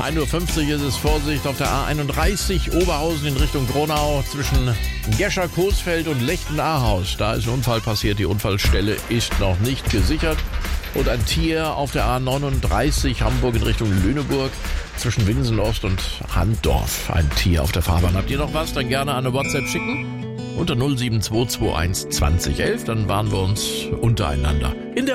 1:50 Uhr ist es. Vorsicht auf der A31 Oberhausen in Richtung Gronau zwischen Gescher-Coesfeld und Lechten-Ahaus. Da ist ein Unfall passiert. Die Unfallstelle ist noch nicht gesichert. Und ein Tier auf der A39 Hamburg in Richtung Lüneburg zwischen Winsen-Ost und Handdorf. Ein Tier auf der Fahrbahn. Habt ihr noch was? Dann gerne eine WhatsApp schicken. Unter 07221 2011. Dann waren wir uns untereinander in der